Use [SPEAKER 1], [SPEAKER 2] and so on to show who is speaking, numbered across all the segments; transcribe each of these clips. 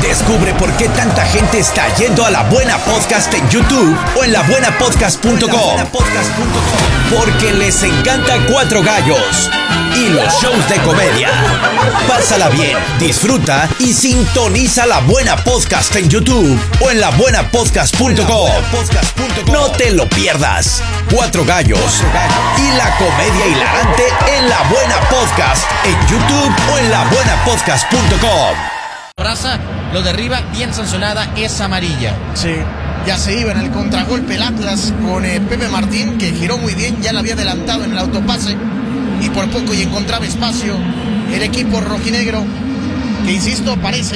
[SPEAKER 1] Descubre por qué tanta gente está yendo a La Buena Podcast en YouTube o en labuenapodcast.com. Porque les encanta Cuatro Gallos y los shows de comedia. Pásala bien, disfruta y sintoniza La Buena Podcast en YouTube o en labuenapodcast.com. No te lo pierdas. Cuatro Gallos y la comedia hilarante en La Buena Podcast en YouTube o en labuenapodcast.com.
[SPEAKER 2] Raza lo derriba, bien sancionada, es amarilla.
[SPEAKER 3] Sí, ya se iba en el contragolpe el Atlas con Pepe Martín, que giró muy bien, ya lo había adelantado en el autopase y por poco y encontraba espacio el equipo rojinegro, que insisto,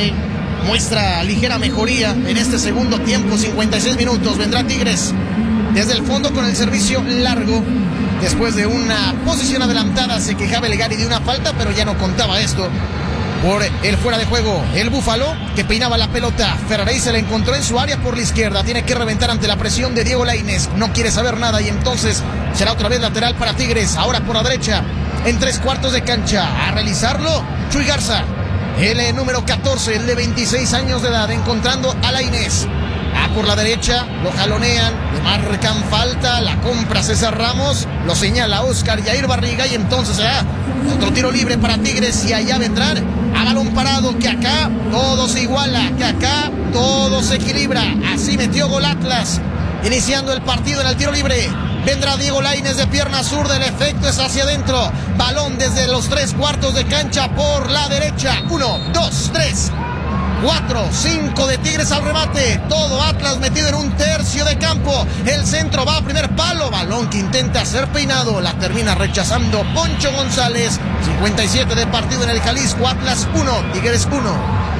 [SPEAKER 3] muestra ligera mejoría en este segundo tiempo. 56 minutos, vendrá Tigres desde el fondo con el servicio largo. Después de una posición adelantada se quejaba el Gary de una falta, pero ya no contaba esto por el fuera de juego. El Búfalo, que peinaba la pelota, Ferrari se la encontró en su área por la izquierda, tiene que reventar ante la presión de Diego Lainez, no quiere saber nada y entonces será otra vez lateral para Tigres, ahora por la derecha, en 3/4 de cancha, a realizarlo Chuy Garza, el número 14, el de 26 años de edad, encontrando a Lainez. Por la derecha, lo jalonean, le marcan falta, la compra César Ramos, lo señala Oscar Yair Barriga y entonces será otro tiro libre para Tigres y allá vendrán a balón parado, que acá todo se iguala, que acá todo se equilibra. Así metió gol Atlas, iniciando el partido en el tiro libre. Vendrá Diego Lainez de pierna zurda, el efecto es hacia adentro. Balón desde los 3/4 de cancha por la derecha. 1, 2, 3, 4, 5 de Tigres al remate. Todo Atlas metido en un tercio de campo. El centro va a primer palo. Balón que intenta ser peinado. La termina rechazando Poncho González. 57 de partido en el Jalisco. Atlas 1, Tigres 1.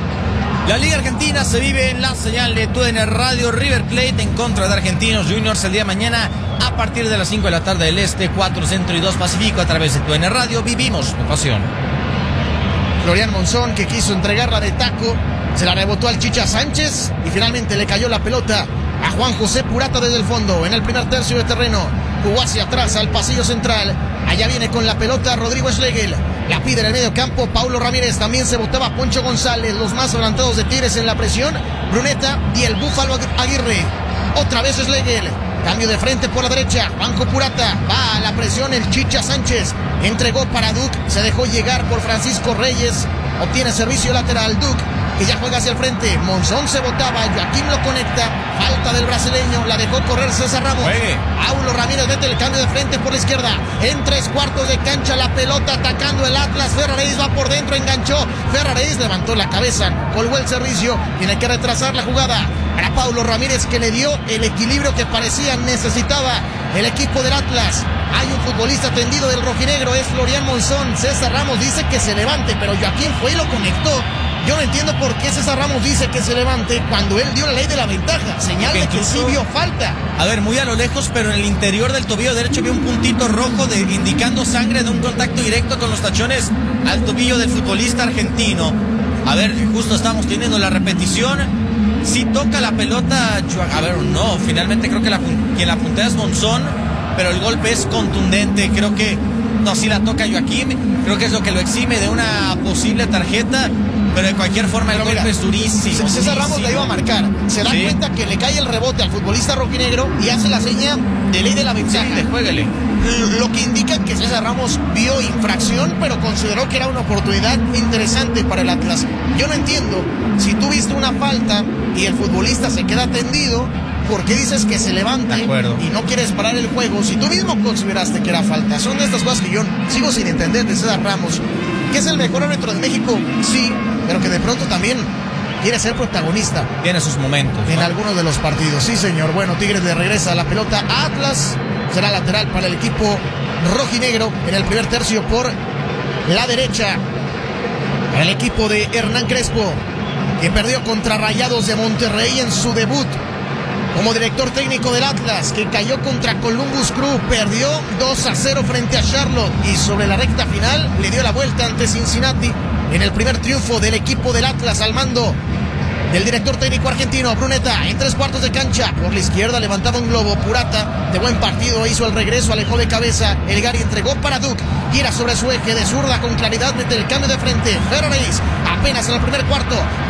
[SPEAKER 2] La Liga Argentina se vive en la señal de TUDN Radio. River Plate en contra de Argentinos Juniors el día de mañana a partir de las 5 de la tarde del Este, 4 Centro y 2 Pacífico a través de TUDN Radio. Vivimos con pasión.
[SPEAKER 3] Florian Monzón, que quiso entregarla de taco, se la rebotó al Chicha Sánchez y finalmente le cayó la pelota a Juan José Purata desde el fondo. En el primer tercio de terreno jugó hacia atrás al pasillo central. Allá viene con la pelota Rodrigo Schlegel. La pide en el medio campo Paulo Ramírez. También se botaba Poncho González. Los más adelantados de Tigres en la presión, Bruneta y el Búfalo Aguirre. Otra vez Schlegel. Cambio de frente por la derecha. Juanjo Purata. Va a la presión el Chicha Sánchez. Entregó para Duc. Se dejó llegar por Francisco Reyes. Obtiene servicio lateral Duc, que ya juega hacia el frente. Monzón se botaba, Joaquín lo conecta. Falta del brasileño, la dejó correr César Ramos. Paulo Ramírez mete el cambio de frente por la izquierda. En 3/4 de cancha la pelota atacando el Atlas. Ferraréis va por dentro, enganchó. Ferraréis levantó la cabeza, colgó el servicio. Tiene que retrasar la jugada para Paulo Ramírez, que le dio el equilibrio que parecía necesitaba el equipo del Atlas. Hay un futbolista tendido del rojinegro, es Florian Monzón. César Ramos dice que se levante, pero Joaquín fue y lo conectó. Yo no entiendo por qué César Ramos dice que se levante cuando él dio la ley de la ventaja. Señal de que sí vio falta.
[SPEAKER 2] A ver, muy a lo lejos, pero en el interior del tobillo derecho vio un puntito rojo indicando sangre de un contacto directo con los tachones al tobillo del futbolista argentino. A ver, justo estamos teniendo la repetición. Si toca la pelota, a ver, no, finalmente creo que quien la puntea es Monzón, pero el golpe es contundente. Creo que, no, si la toca Joaquín, creo que es lo que lo exime de una posible tarjeta. Pero de cualquier forma el golpe es durísimo.
[SPEAKER 3] César Ramos la iba a marcar. Se da cuenta que le cae el rebote al futbolista rojinegro y hace la seña de ley de la ventaja.
[SPEAKER 2] Sí, juégale.
[SPEAKER 3] Lo que indica que César Ramos vio infracción, pero consideró que era una oportunidad interesante para el Atlas. Yo no entiendo, si tú viste una falta y el futbolista se queda tendido, ¿por qué dices que se levante y no quieres parar el juego si tú mismo consideraste que era falta? Son de estas cosas que yo sigo sin entender de César Ramos. ¿Que es el mejor árbitro de México? Sí, pero que de pronto también quiere ser protagonista.
[SPEAKER 2] Tiene sus momentos,
[SPEAKER 3] en algunos de los partidos. Sí, señor. Bueno, Tigres le regresa la pelota a Atlas. Será lateral para el equipo rojinegro en el primer tercio por la derecha. El equipo de Hernán Crespo, que perdió contra Rayados de Monterrey en su debut como director técnico del Atlas, que cayó contra Columbus Crew, perdió 2-0 frente a Charlotte y sobre la recta final le dio la vuelta ante Cincinnati en el primer triunfo del equipo del Atlas al mando del director técnico argentino. Bruneta en 3/4 de cancha por la izquierda levantaba un globo. Purata de buen partido hizo el regreso, alejó de cabeza. El Gary entregó para Duc, gira sobre su eje de zurda con claridad, mete el cambio de frente. Ferraréis apenas en el primer cuarto